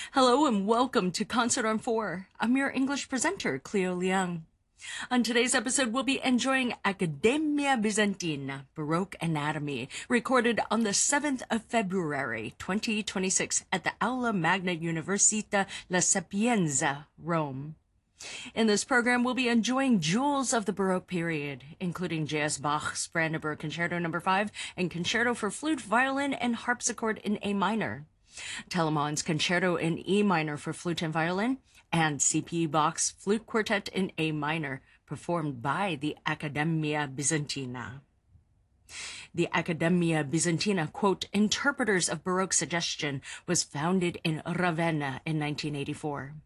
Hello and welcome to Concert on 4. I'm your English presenter, Cleo Liang. On today's episode, we'll be enjoying Academia Byzantina, Baroque Anatomy, recorded on the 7th of February, 2026 at the Aula Magna Università La Sapienza, Rome. In this program, we'll be enjoying jewels of the Baroque period, including J.S. Bach's Brandenburg Concerto No. 5 and Concerto for Flute, Violin, and Harpsichord in A minor. Telemann's Concerto in E minor for flute and violin, and C.P. Bach's Flute Quartet in A minor, performed by the Accademia Byzantina. The Accademia Byzantina, quote, interpreters of Baroque suggestion, was founded in Ravenna in 1984.